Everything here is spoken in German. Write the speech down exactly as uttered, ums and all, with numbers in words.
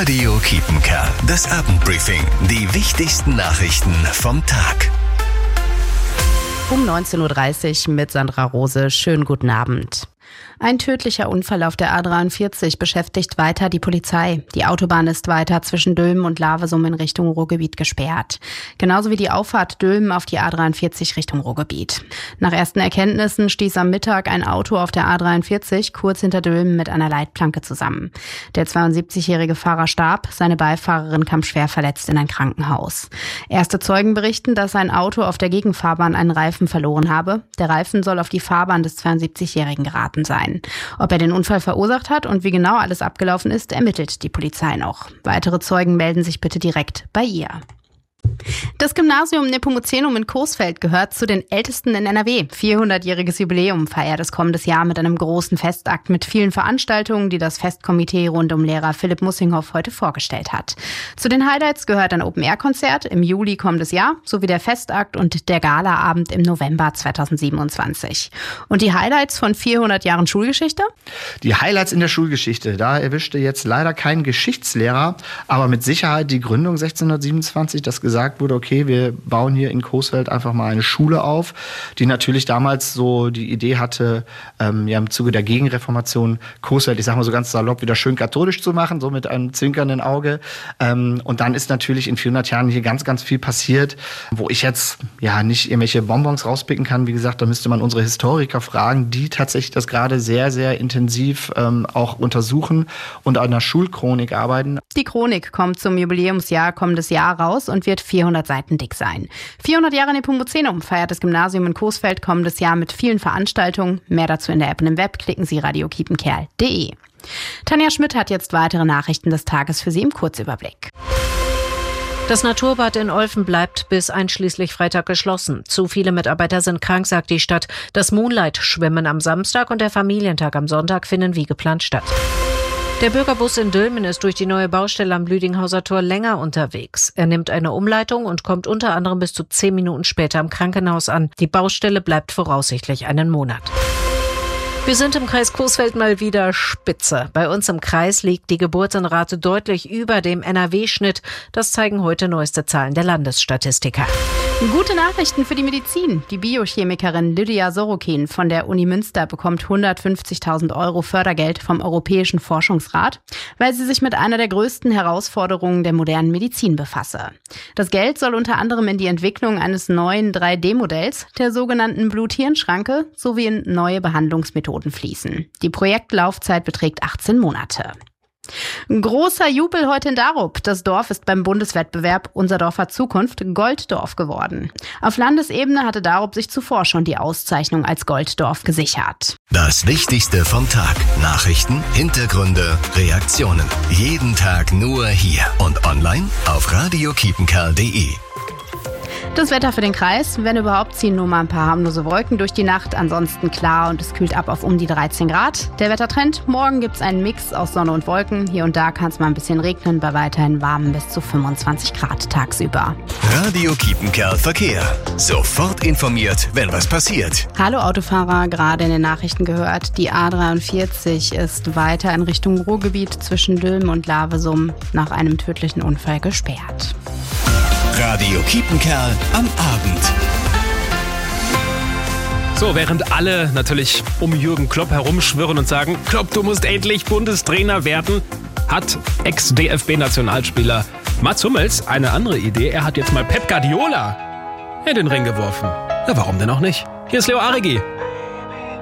Radio Kiepenkerl, das Abendbriefing. Die wichtigsten Nachrichten vom Tag. Um neunzehn Uhr dreißig mit Sandra Rose. Schönen guten Abend. Ein tödlicher Unfall auf der A dreiundvierzig beschäftigt weiter die Polizei. Die Autobahn ist weiter zwischen Dülmen und Lavesum in Richtung Ruhrgebiet gesperrt. Genauso wie die Auffahrt Dülmen auf die A dreiundvierzig Richtung Ruhrgebiet. Nach ersten Erkenntnissen stieß am Mittag ein Auto auf der A dreiundvierzig kurz hinter Dülmen mit einer Leitplanke zusammen. Der zweiundsiebzigjährige Fahrer starb, seine Beifahrerin kam schwer verletzt in ein Krankenhaus. Erste Zeugen berichten, dass ein Auto auf der Gegenfahrbahn einen Reifen verloren habe. Der Reifen soll auf die Fahrbahn des zweiundsiebzigjährigen geraten sein. Ob er den Unfall verursacht hat und wie genau alles abgelaufen ist, ermittelt die Polizei noch. Weitere Zeugen melden sich bitte direkt bei ihr. Das Gymnasium Nepomucenum in Coesfeld gehört zu den ältesten in N R W. vierhundertjähriges Jubiläum feiert es kommendes Jahr mit einem großen Festakt mit vielen Veranstaltungen, die das Festkomitee rund um Lehrer Philipp Mussinghoff heute vorgestellt hat. Zu den Highlights gehört ein Open-Air-Konzert im Juli kommendes Jahr sowie der Festakt und der Galaabend im November zweitausendsiebenundzwanzig. Und die Highlights von vierhundert Jahren Schulgeschichte? Die Highlights in der Schulgeschichte, da erwischte jetzt leider kein Geschichtslehrer, aber mit Sicherheit die Gründung sechzehnhundertsiebenundzwanzig, das gesagt wurde, okay, wir bauen hier in Coesfeld einfach mal eine Schule auf, die natürlich damals so die Idee hatte, ähm, ja im Zuge der Gegenreformation Coesfeld, ich sag mal so ganz salopp, wieder schön katholisch zu machen, so mit einem zwinkernden Auge. Ähm, und dann ist natürlich in vierhundert Jahren hier ganz, ganz viel passiert, wo ich jetzt ja nicht irgendwelche Bonbons rauspicken kann. Wie gesagt, da müsste man unsere Historiker fragen, die tatsächlich das gerade sehr, sehr intensiv ähm, auch untersuchen und an einer Schulchronik arbeiten. Die Chronik kommt zum Jubiläumsjahr kommendes Jahr raus und wird vierhundert Seiten dick sein. vierhundert Jahre Nepomucenum feiert das Gymnasium in Coesfeld kommendes Jahr mit vielen Veranstaltungen. Mehr dazu in der App und im Web. Klicken Sie radio kiepenkerl punkt de. Tanja Schmidt hat jetzt weitere Nachrichten des Tages für Sie im Kurzüberblick. Das Naturbad in Olfen bleibt bis einschließlich Freitag geschlossen. Zu viele Mitarbeiter sind krank, sagt die Stadt. Das Moonlight-Schwimmen am Samstag und der Familientag am Sonntag finden wie geplant statt. Der Bürgerbus in Dülmen ist durch die neue Baustelle am Lüdinghauser Tor länger unterwegs. Er nimmt eine Umleitung und kommt unter anderem bis zu zehn Minuten später am Krankenhaus an. Die Baustelle bleibt voraussichtlich einen Monat. Wir sind im Kreis Coesfeld mal wieder spitze. Bei uns im Kreis liegt die Geburtenrate deutlich über dem N R W-Schnitt. Das zeigen heute neueste Zahlen der Landesstatistiker. Gute Nachrichten für die Medizin. Die Biochemikerin Lydia Sorokin von der Uni Münster bekommt hundertfünfzigtausend Euro Fördergeld vom Europäischen Forschungsrat, weil sie sich mit einer der größten Herausforderungen der modernen Medizin befasse. Das Geld soll unter anderem in die Entwicklung eines neuen drei D Modells, der sogenannten Blut-Hirn-Schranke, sowie in neue Behandlungsmethoden fließen. Die Projektlaufzeit beträgt achtzehn Monate. Großer Jubel heute in Darup. Das Dorf ist beim Bundeswettbewerb Unser Dorf hat Zukunft Golddorf geworden. Auf Landesebene hatte Darup sich zuvor schon die Auszeichnung als Golddorf gesichert. Das Wichtigste vom Tag. Nachrichten, Hintergründe, Reaktionen. Jeden Tag nur hier und online auf radio kiepenkerl punkt de. Das Wetter für den Kreis, wenn überhaupt, ziehen nur mal ein paar harmlose Wolken durch die Nacht. Ansonsten klar und es kühlt ab auf um die dreizehn Grad. Der Wettertrend, morgen gibt's einen Mix aus Sonne und Wolken. Hier und da kann es mal ein bisschen regnen, bei weiterhin warmen bis zu fünfundzwanzig Grad tagsüber. Radio Kiepenkerl Verkehr. Sofort informiert, wenn was passiert. Hallo Autofahrer, gerade in den Nachrichten gehört. Die A dreiundvierzig ist weiter in Richtung Ruhrgebiet zwischen Dülmen und Lavesum nach einem tödlichen Unfall gesperrt. Radio Kiepenkerl am Abend. So, während alle natürlich um Jürgen Klopp herumschwirren und sagen, Klopp, du musst endlich Bundestrainer werden, hat Ex-D F B-Nationalspieler Mats Hummels eine andere Idee. Er hat jetzt mal Pep Guardiola in den Ring geworfen. Ja, warum denn auch nicht? Hier ist Leo Arigi.